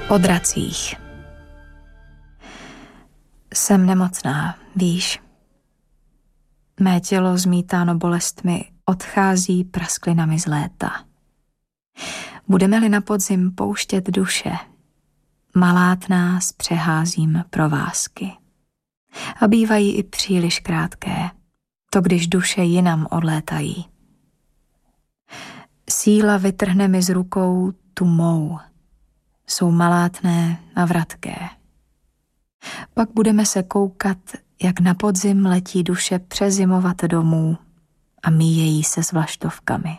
O dracích. Jsem nemocná, víš. Mé tělo zmítáno bolestmi odchází prasklinami z léta. Budeme-li na podzim pouštět duše, malát nás přeházím provázky. A bývají i příliš krátké, to když duše jinam odlétají. Síla vytrhne mi z rukou tu mou, jsou malátné a vratké. Pak budeme se koukat, jak na podzim letí duše přezimovat domů a míjejí se s vlaštovkami.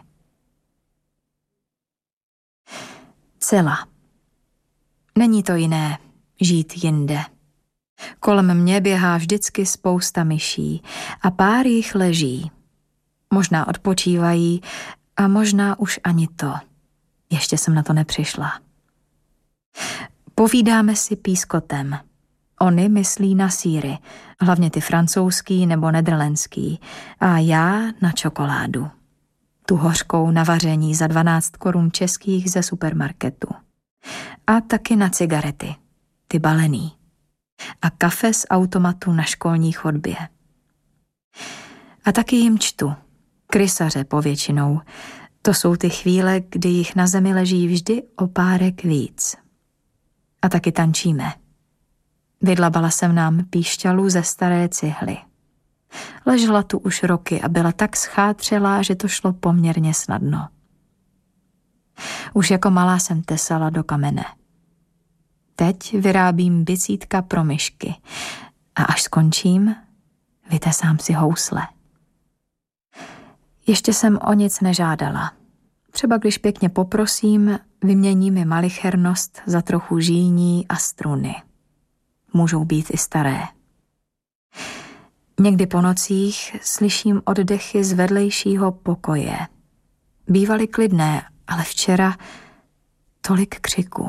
Cela. Není to jiné, žít jinde. Kolem mě běhá vždycky spousta myší a pár jich leží. Možná odpočívají a možná už ani to. Ještě jsem na to nepřišla. Povídáme si pískotem. Oni myslí na sýry, hlavně ty francouzský nebo nederlandský, a já na čokoládu. Tu hořkou na vaření za 12 korun českých ze supermarketu. A taky na cigarety, ty balený. A kafe z automatu na školní chodbě. A taky jim čtu, krysaře povětšinou. To jsou ty chvíle, kdy jich na zemi leží vždy o párek víc. A taky tančíme. Vydlabala jsem nám píšťalu ze staré cihly. Ležela tu už roky a byla tak schátřelá, že to šlo poměrně snadno. Už jako malá jsem tesala do kamene. Teď vyrábím bicítka pro myšky a až skončím, vytesám si housle. Ještě jsem o nic nežádala. Třeba když pěkně poprosím, vymění mi malichernost za trochu žíní a struny. Můžou být i staré. Někdy po nocích slyším oddechy z vedlejšího pokoje. Bývaly klidné, ale včera tolik křiku.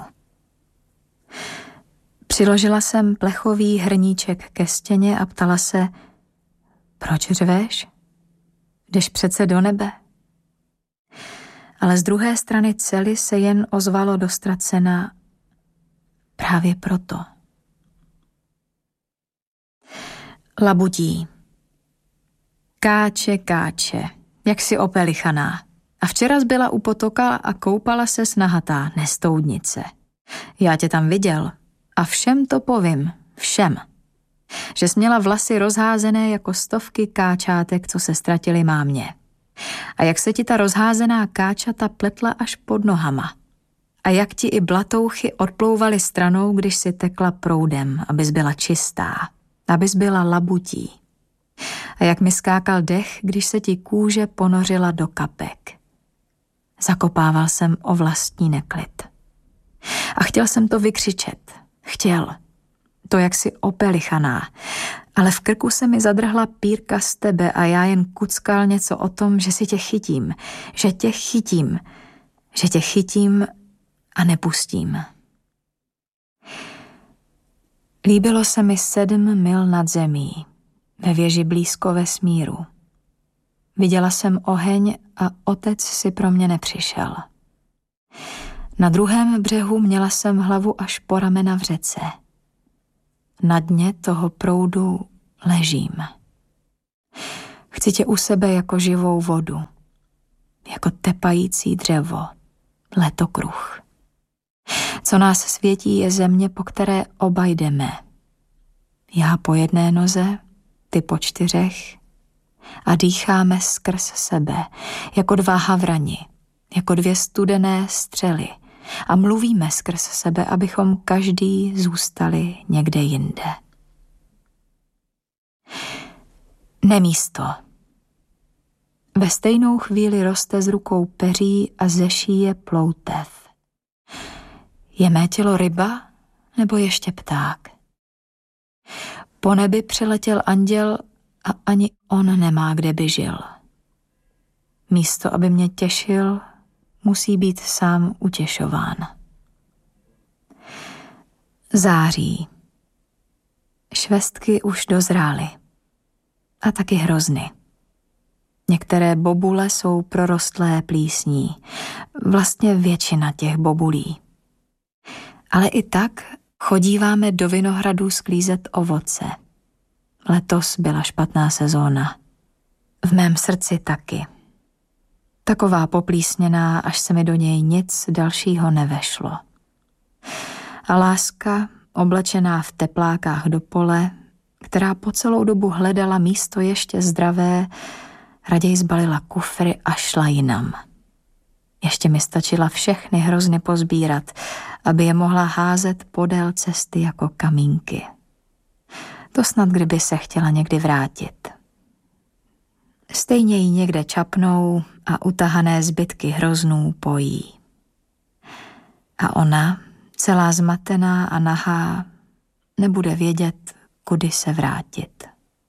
Přiložila jsem plechový hrníček ke stěně a ptala se, proč řveš? Jdeš přece do nebe. Ale z druhé strany cely se jen ozvalo do ztracena právě proto. Labutí. Káče, káče, jak si opelichaná. A včera zbyla u potoka a koupala se snahatá nestoudnice. Já tě tam viděl a všem to povím, všem. Že jsi měla vlasy rozházené jako stovky káčátek, co se ztratily mámě. A jak se ti ta rozházená káčata pletla až pod nohama. A jak ti i blatouchy odplouvaly stranou, když si tekla proudem, abys byla čistá, abys byla labutí. A jak mi skákal dech, když se ti kůže ponořila do kapek. Zakopával jsem o vlastní neklid. A chtěl jsem to vykřičet. Chtěl. To jaksi opelichaná. Ale v krku se mi zadrhla pírka z tebe a já jen kuckal něco o tom, že si tě chytím. Že tě chytím. Že tě chytím a nepustím. Líbilo se mi 7 mil nad zemí. Ve věži blízko vesmíru. Viděla jsem oheň a otec si pro mě nepřišel. Na druhém břehu měla jsem hlavu až po ramena v řece. Na dně toho proudu ležím. Chci tě u sebe jako živou vodu, jako tepající dřevo, letokruh. Co nás světí je země, po které oba jdeme. Já po jedné noze, ty po 4 a dýcháme skrz sebe, jako 2 havrani, jako 2 studené střely a mluvíme skrz sebe, abychom každý zůstali někde jinde. Nemísto. Ve stejnou chvíli roste z rukou peří a ze šíje ploutev. Je mé tělo ryba nebo ještě pták? Po nebi přiletěl anděl a ani on nemá, kde by žil. Místo, aby mě těšil, musí být sám utěšován. Září. Švestky už dozrály. A taky hrozny. Některé bobule jsou prorostlé plísní. Vlastně většina těch bobulí. Ale i tak chodíváme do vinohradů sklízet ovoce. Letos byla špatná sezóna. V mém srdci taky. Taková poplísněná, až se mi do něj nic dalšího nevešlo. A láska, oblečená v teplákách do pole, která po celou dobu hledala místo ještě zdravé, raději zbalila kufry a šla jinam. Ještě mi stačila všechny hrozny pozbírat, aby je mohla házet podél cesty jako kamínky. To snad kdyby se chtěla někdy vrátit. Stejně jí někde čapnou a utahané zbytky hroznů pojí. A ona, celá zmatená a nahá, nebude vědět, kudy se vrátit.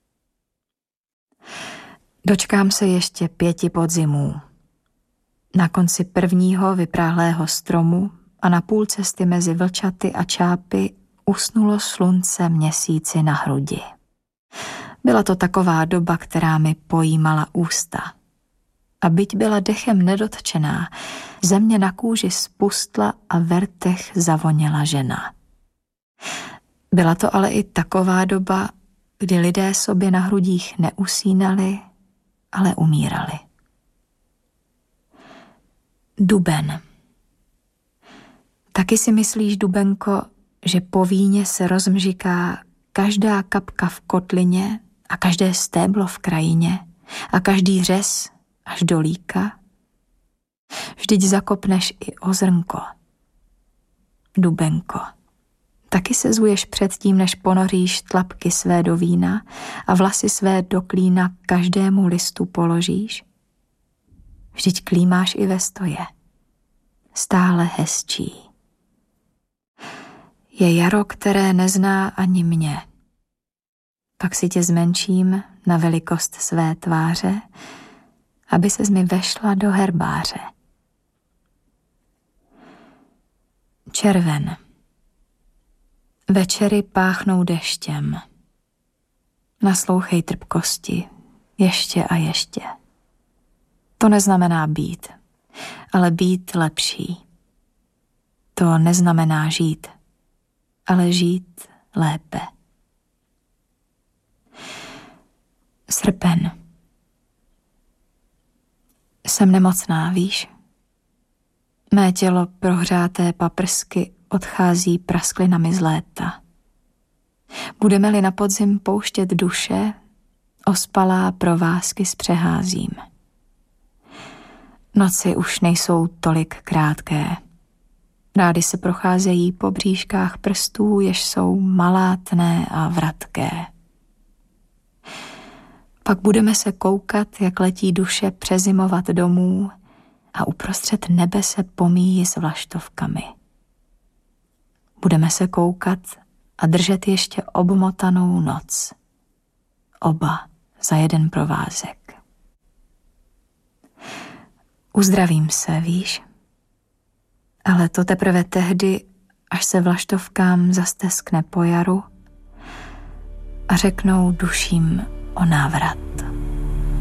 Dočkám se ještě 5 podzimů. Na konci prvního vypráhlého stromu a na půl cesty mezi vlčaty a čápy usnulo slunce měsíci na hrudi. Byla to taková doba, která mi pojímala ústa. A byť byla dechem nedotčená, země na kůži spustla a v rtech zavoněla žena. Byla to ale i taková doba, kdy lidé sobě na hrudích neusínali, ale umírali. Duben. Taky si myslíš, dubenko, že po víně se rozmžiká každá kapka v kotlině a každé stéblo v krajině a každý řez až do líka? Vždyť zakopneš i o zrnko. Dubenko. Taky se zuješ předtím, než ponoříš tlapky své do vína a vlasy své do klína každému listu položíš? Vždyť klímáš i ve stoje. Stále hezčí. Je jaro, které nezná ani mě. Pak si tě zmenším na velikost své tváře, aby ses mi vešla do herbáře. Červen. Večery páchnou deštěm. Naslouchej trpkosti, ještě a ještě. To neznamená být, ale být lepší. To neznamená žít, ale žít lépe. Srpen. Jsem nemocná, víš? Mé tělo prohřáté paprsky odchází prasklinami z léta. Budeme-li na podzim pouštět duše, ospalá provázky zpřeházím. Noci už nejsou tolik krátké. Rády se procházejí po bříškách prstů, jež jsou malátné a vratké. Pak budeme se koukat, jak letí duše přezimovat domů a uprostřed nebe se pomíjí s vlaštovkami. Budeme se koukat a držet ještě obmotanou noc. Oba za jeden provázek. Uzdravím se, víš? Ale to teprve tehdy, až se vlaštovkám zasteskne po jaru a řeknou duším o návrat.